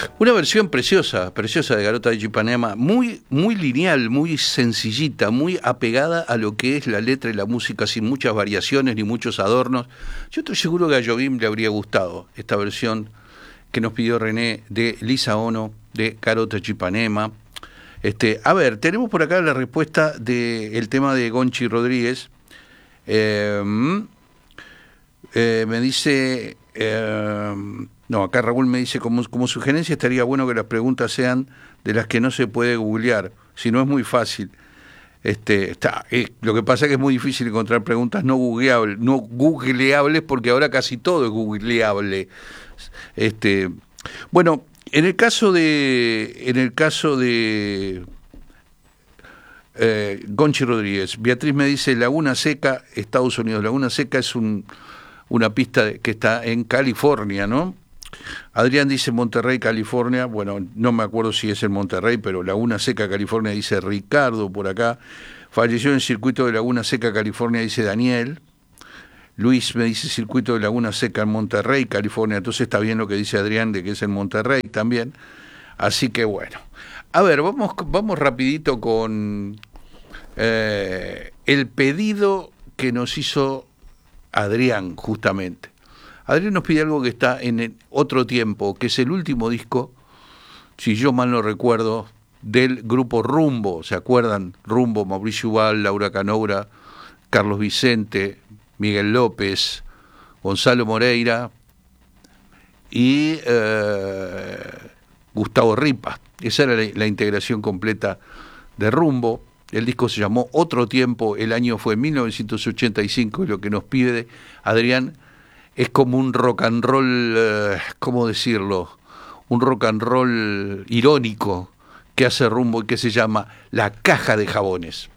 Una versión preciosa, preciosa de Garota de Ipanema, muy, muy lineal, muy sencillita, muy apegada a lo que es la letra y la música, sin muchas variaciones ni muchos adornos. Yo estoy seguro que a Jobim le habría gustado esta versión que nos pidió René de Lisa Ono, de Garota de Ipanema. A ver, tenemos por acá la respuesta del tema de Gonchi Rodríguez. Me dice... no, acá Raúl me dice, como sugerencia estaría bueno que las preguntas sean de las que no se puede googlear, si no es muy fácil. Lo que pasa es que es muy difícil encontrar preguntas no googleables, porque ahora casi todo es googleable. Bueno, en el caso de Gonchi Rodríguez, Beatriz me dice Laguna Seca, Estados Unidos. Laguna Seca es una pista que está en California, ¿no? Adrián dice Monterrey, California. Bueno, no me acuerdo si es en Monterrey, pero Laguna Seca, California, dice Ricardo por acá. Falleció en el circuito de Laguna Seca, California, dice Daniel. Luis me dice circuito de Laguna Seca en Monterrey, California. Entonces está bien lo que dice Adrián de que es en Monterrey también. Así que bueno. A ver, vamos rapidito con el pedido que nos hizo Adrián, justamente. Adrián nos pide algo que está en el Otro Tiempo, que es el último disco, si yo mal no recuerdo, del grupo Rumbo. ¿Se acuerdan? Rumbo, Mauricio Ubal, Laura Canoura, Carlos Vicente, Miguel López, Gonzalo Moreira y Gustavo Ripa. Esa era la integración completa de Rumbo. El disco se llamó Otro Tiempo, el año fue 1985, y lo que nos pide Adrián es como un rock and roll, ¿cómo decirlo? Un rock and roll irónico que hace Rumbo y que se llama La Caja de Jabones.